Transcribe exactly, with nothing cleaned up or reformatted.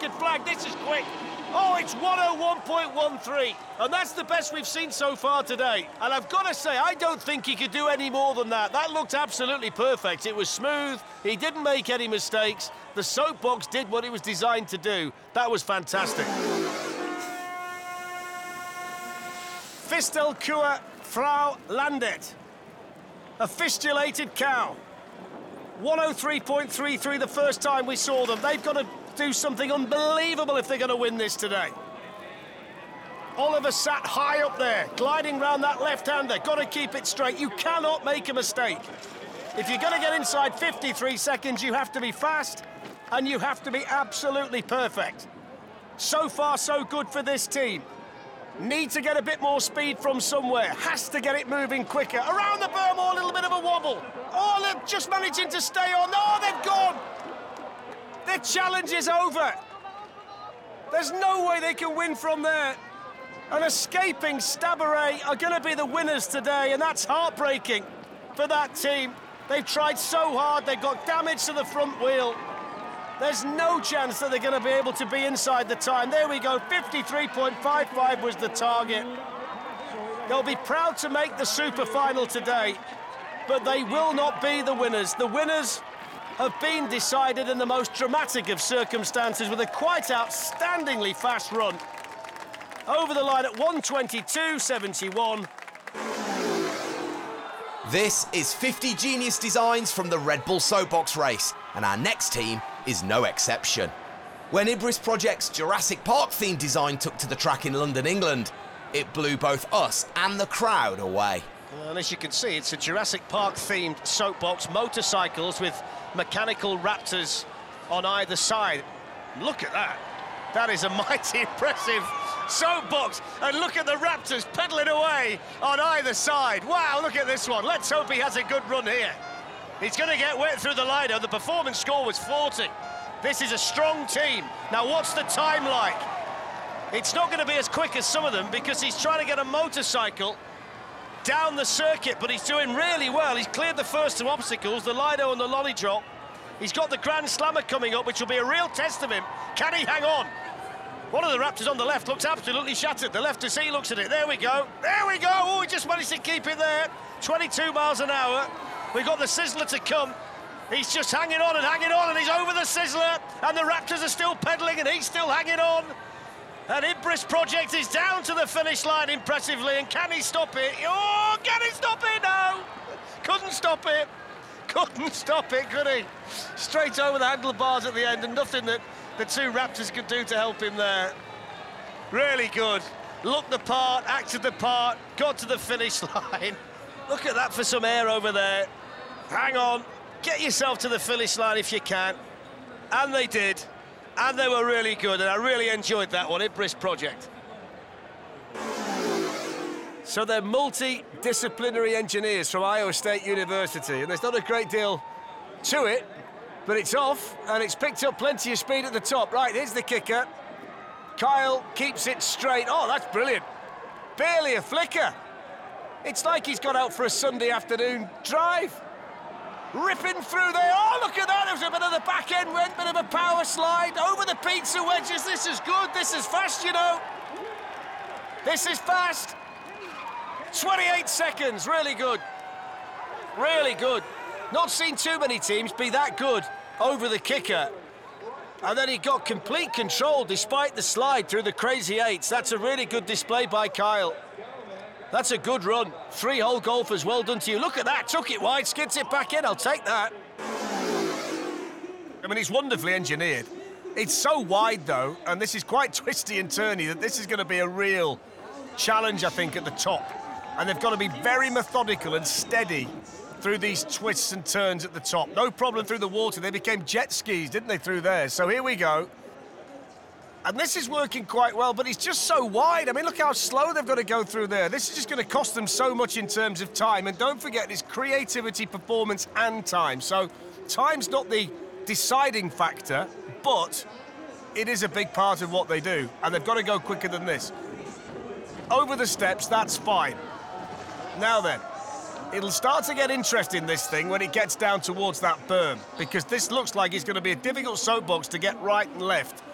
checkered flag. This is quick. Oh, it's one oh one point one three, and that's the best we've seen so far today. And I've got to say, I don't think he could do any more than that. That looked absolutely perfect. It was smooth. He didn't make any mistakes. The soapbox did what it was designed to do. That was fantastic. Fistelkur Frau Landet. A fistulated cow. one oh three point three three the first time we saw them. They've got to do something unbelievable if they're going to win this today. Oliver sat high up there, gliding round that left-hander. Got to keep it straight. You cannot make a mistake. If you're going to get inside fifty-three seconds, you have to be fast, and you have to be absolutely perfect. So far, so good for this team. Need to get a bit more speed from somewhere. Has to get it moving quicker. Around the berm, a little bit of a wobble. Oh, they're just managing to stay on. Oh, they've gone. Their challenge is over. There's no way they can win from there. And escaping Staboret are going to be the winners today, and that's heartbreaking for that team. They've tried so hard. They've got damage to the front wheel. There's no chance that they're going to be able to be inside the time. There we go, fifty-three point five five was the target. They'll be proud to make the super final today, but they will not be the winners. The winners have been decided in the most dramatic of circumstances with a quite outstandingly fast run. Over the line at one twenty-two seventy-one. This is fifty genius designs from the Red Bull Soapbox race, and our next team is no exception. When Ibris Project's Jurassic Park themed design took to the track in London, England, it blew both us and the crowd away. And as you can see, it's a Jurassic Park themed soapbox, motorcycles with mechanical raptors on either side. Look at that. That is a mighty impressive soapbox. And look at the raptors pedalling away on either side. Wow, look at this one. Let's hope he has a good run here. He's going to get wet through the liner. The performance score was forty. This is a strong team. Now, what's the time like? It's not going to be as quick as some of them because he's trying to get a motorcycle down the circuit, but he's doing really well. He's cleared the first two obstacles, the Lido and the Lolly Drop. He's got the Grand Slammer coming up, which will be a real test of him. Can he hang on? One of the Raptors on the left looks absolutely shattered. The left to see looks at it. There we go. There we go. Oh, he just managed to keep it there. twenty-two miles an hour. We've got the Sizzler to come. He's just hanging on and hanging on, and he's over the Sizzler, and the Raptors are still pedaling, and he's still hanging on. And Ibris Project is down to the finish line impressively, and can he stop it? Oh, can he stop it? No! Couldn't stop it. Couldn't stop it, could he? Straight over the handlebars at the end, and nothing that the two Raptors could do to help him there. Really good. Looked the part, acted the part, got to the finish line. Look at that for some air over there. Hang on. Get yourself to the finish line if you can. And they did. And they were really good, and I really enjoyed that one, Ibris Project. So they're multidisciplinary engineers from Iowa State University, and there's not a great deal to it, but it's off, and it's picked up plenty of speed at the top. Right, here's the kicker. Kyle keeps it straight. Oh, that's brilliant. Barely a flicker. It's like he's got out for a Sunday afternoon drive. Ripping through there. Oh, look at that. There was a bit of the back end went, bit of a power slide over the pizza wedges. This is good. This is fast, you know. This is fast. twenty-eight seconds. Really good. Really good. Not seen too many teams be that good over the kicker. And then he got complete control despite the slide through the crazy eights. That's a really good display by Kyle. That's a good run. Three-hole golfers, well done to you. Look at that, took it wide, skids it back in, I'll take that. I mean, it's wonderfully engineered. It's so wide, though, and this is quite twisty and turny, that this is going to be a real challenge, I think, at the top. And they've got to be very methodical and steady through these twists and turns at the top. No problem through the water. They became jet skis, didn't they, through there? So here we go. And this is working quite well, but it's just so wide. I mean, look how slow they've got to go through there. This is just going to cost them so much in terms of time. And don't forget, it's creativity, performance, and time. So time's not the deciding factor, but it is a big part of what they do. And they've got to go quicker than this. Over the steps, that's fine. Now then, it'll start to get interesting, this thing, when it gets down towards that berm, because this looks like it's going to be a difficult soapbox to get right and left.